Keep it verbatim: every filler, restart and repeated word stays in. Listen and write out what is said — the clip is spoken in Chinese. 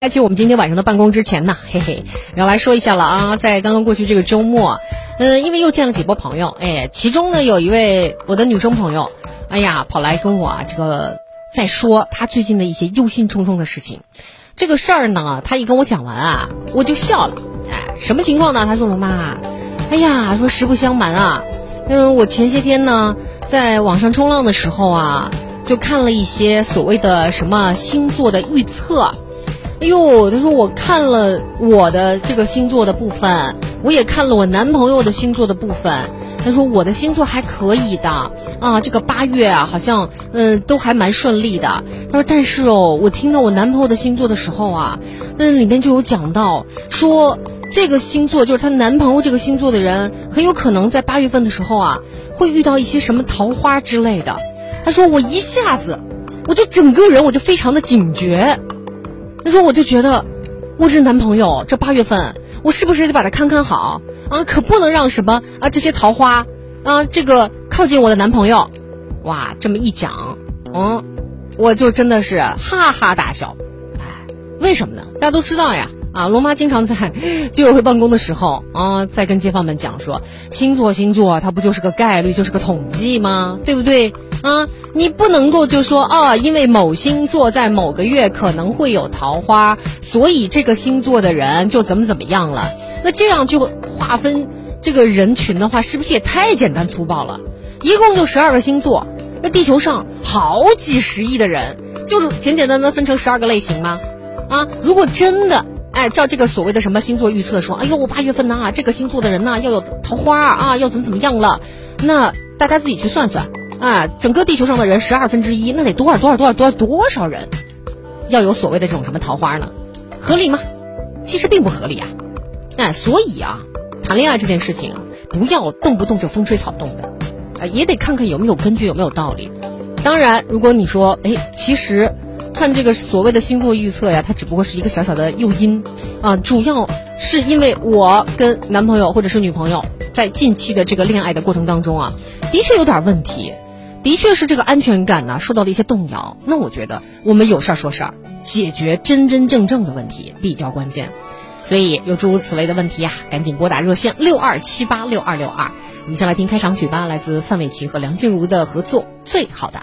启我们今天晚上的办公之前呢，嘿嘿，要来说一下了啊，在刚刚过去这个周末，嗯、呃，因为又见了几波朋友，哎，其中呢有一位我的女生朋友，哎呀，跑来跟我啊这个在说她最近的一些忧心忡忡的事情。这个事儿呢，她一跟我讲完啊，我就笑了。哎，什么情况呢？她说：“龙妈，哎呀，说实不相瞒啊，嗯，我前些天呢在网上冲浪的时候啊。”就看了一些所谓的什么星座的预测，哎呦，他说我看了我的这个星座的部分，我也看了我男朋友的星座的部分。他说我的星座还可以的啊，这个八月啊，好像嗯都还蛮顺利的。他说但是哦，我听到我男朋友的星座的时候啊，嗯里面就有讲到说这个星座就是她男朋友这个星座的人，很有可能在八月份的时候啊，会遇到一些什么桃花之类的。他说我一下子我就整个人我就非常的警觉。他说我就觉得我这男朋友这八月份我是不是得把他看看好啊，可不能让什么啊这些桃花啊这个靠近我的男朋友。哇，这么一讲，嗯，我就真的是哈哈大笑。哎，为什么呢？大家都知道呀，啊，龙妈经常在居委会办公的时候啊，在跟街坊们讲说，星座星座它不就是个概率，就是个统计吗？对不对？啊，你不能够就说啊，因为某星座在某个月可能会有桃花，所以这个星座的人就怎么怎么样了。那这样就划分这个人群的话，是不是也太简单粗暴了？一共就十二个星座，那地球上好几十亿的人，就是简简单单分成十二个类型吗？啊，如果真的哎，照这个所谓的什么星座预测说，哎呦，八月份呐、啊，这个星座的人呐、啊、要有桃花啊，要怎么怎么样了，那大家自己去算算。啊，整个地球上的人十二分之一，那得多少多少多少多少多少人要有所谓的这种什么桃花呢？合理吗？其实并不合理啊！哎，所以啊，谈恋爱这件事情啊，不要动不动就风吹草动的，啊，也得看看有没有根据，有没有道理。当然，如果你说，哎，其实看这个所谓的星座预测呀，它只不过是一个小小的诱因啊，主要是因为我跟男朋友或者是女朋友在近期的这个恋爱的过程当中啊，的确有点问题。的确是这个安全感呢、啊、受到了一些动摇，那我觉得我们有事儿说事儿，解决真真正正的问题比较关键。所以有诸如此类的问题啊，赶紧拨打热线六二七八六二六二。我们先来听开场曲吧，来自范玮琪和梁静茹的合作《最好的